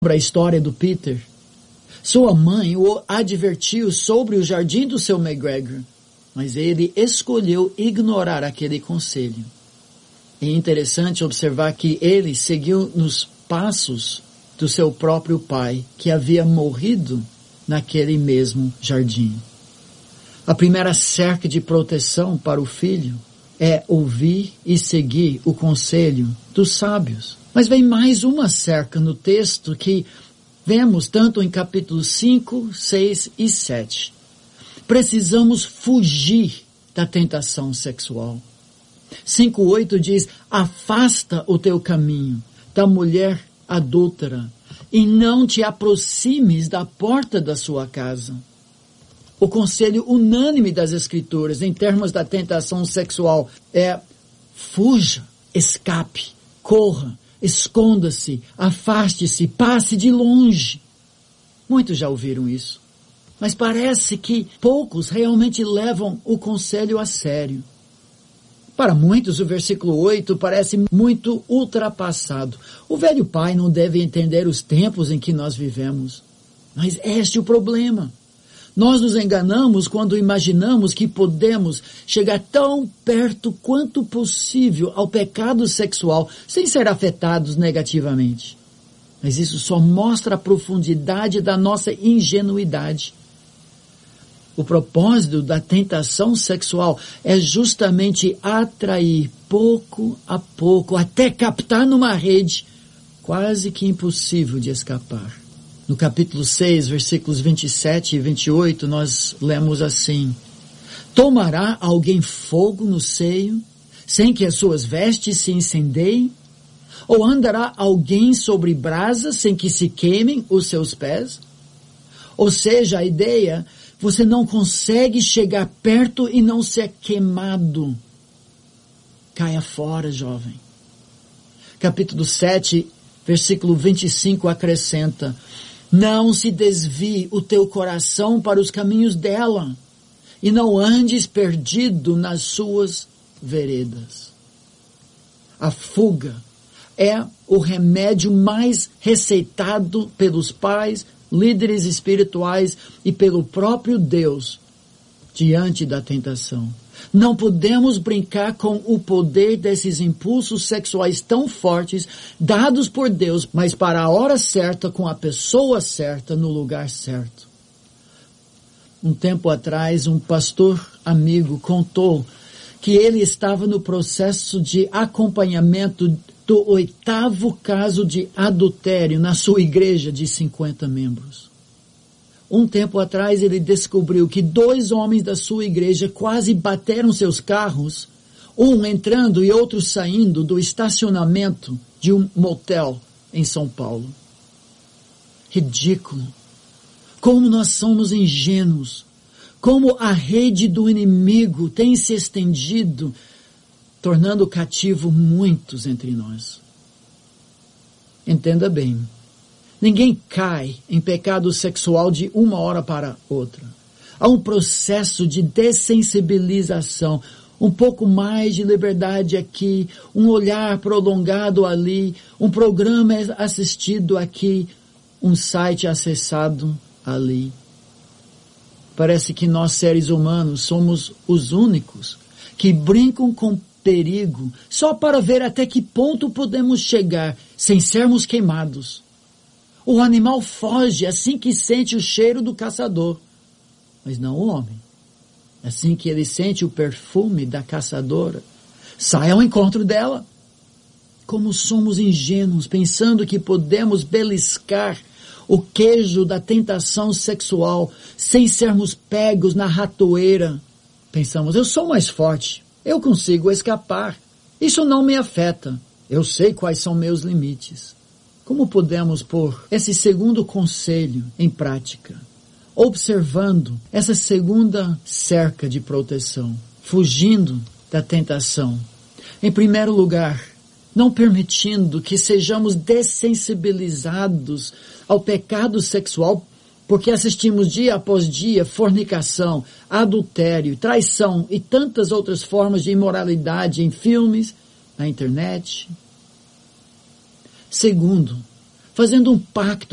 a história do Peter? Sua mãe o advertiu sobre o jardim do seu McGregor, mas ele escolheu ignorar aquele conselho. É interessante observar que ele seguiu nos passos do seu próprio pai, que havia morrido naquele mesmo jardim. A primeira cerca de proteção para o filho é ouvir e seguir o conselho dos sábios. Mas vem mais uma cerca no texto que vemos tanto em capítulos 5, 6 e 7. Precisamos fugir da tentação sexual. 5:8 diz: afasta o teu caminho da mulher adúltera e não te aproximes da porta da sua casa. O conselho unânime das Escrituras em termos da tentação sexual é: fuja, escape, corra, esconda-se, afaste-se, passe de longe. Muitos já ouviram isso, mas parece que poucos realmente levam o conselho a sério. Para muitos, o versículo 8 parece muito ultrapassado. O velho pai não deve entender os tempos em que nós vivemos. Mas este é o problema. Nós nos enganamos quando imaginamos que podemos chegar tão perto quanto possível ao pecado sexual sem ser afetados negativamente. Mas isso só mostra a profundidade da nossa ingenuidade. O propósito da tentação sexual é justamente atrair pouco a pouco, até captar numa rede quase que impossível de escapar. No capítulo 6, versículos 27 e 28, nós lemos assim: tomará alguém fogo no seio, sem que as suas vestes se incendeiem? Ou andará alguém sobre brasas, sem que se queimem os seus pés? Ou seja, a ideia: você não consegue chegar perto e não ser queimado. Caia fora, jovem. Capítulo 7, versículo 25 acrescenta: não se desvie o teu coração para os caminhos dela, e não andes perdido nas suas veredas. A fuga é o remédio mais receitado pelos pais, líderes espirituais e pelo próprio Deus diante da tentação. Não podemos brincar com o poder desses impulsos sexuais tão fortes dados por Deus, mas para a hora certa, com a pessoa certa, no lugar certo. Um tempo atrás, um pastor amigo contou que ele estava no processo de acompanhamento do 8º caso de adultério na sua igreja de 50 membros. Um tempo atrás ele descobriu que 2 homens da sua igreja quase bateram seus carros, um entrando e outro saindo do estacionamento de um motel em São Paulo. Ridículo. Como nós somos ingênuos. Como a rede do inimigo tem se estendido, tornando cativo muitos entre nós. Entenda bem. Ninguém cai em pecado sexual de uma hora para outra. Há um processo de dessensibilização, um pouco mais de liberdade aqui, um olhar prolongado ali, um programa assistido aqui, um site acessado ali. Parece que nós, seres humanos, somos os únicos que brincam com perigo só para ver até que ponto podemos chegar sem sermos queimados. O animal foge assim que sente o cheiro do caçador, mas não o homem. Assim que ele sente o perfume da caçadora, sai ao encontro dela. Como somos ingênuos, pensando que podemos beliscar o queijo da tentação sexual sem sermos pegos na ratoeira. Pensamos: eu sou mais forte, eu consigo escapar, isso não me afeta, eu sei quais são meus limites. Como podemos pôr esse segundo conselho em prática? Observando essa segunda cerca de proteção, fugindo da tentação. Em primeiro lugar, não permitindo que sejamos dessensibilizados ao pecado sexual, porque assistimos dia após dia fornicação, adultério, traição e tantas outras formas de imoralidade em filmes, na internet. Segundo, fazendo um pacto